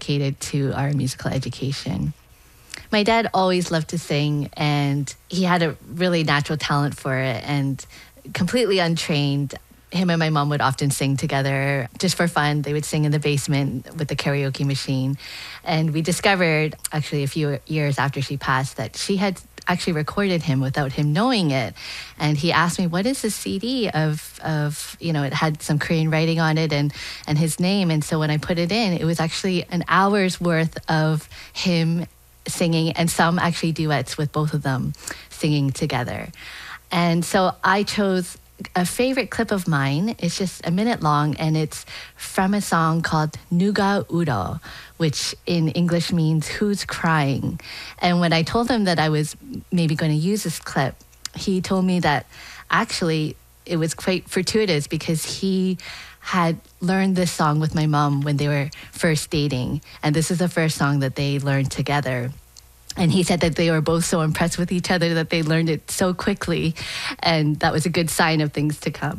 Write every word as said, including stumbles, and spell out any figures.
dedicated to our musical education. My dad always loved to sing, and he had a really natural talent for it, and completely untrained. Him and my mom would often sing together just for fun. They would sing in the basement with the karaoke machine. And we discovered, actually a few years after she passed, that she had actually recorded him without him knowing it. And he asked me, what is this C D of, of you know, it had some Korean writing on it and, and his name. And so when I put it in, it was actually an hour's worth of him singing, and some actually duets with both of them singing together. And so I chose a favorite clip of mine. It's just a minute long, and it's from a song called Nuga Uro, which in English means who's crying. And when I told him that I was maybe going to use this clip, he told me that actually it was quite fortuitous because he had learned this song with my mom when they were first dating. And this is the first song that they learned together. And he said that they were both so impressed with each other that they learned it so quickly. And that was a good sign of things to come.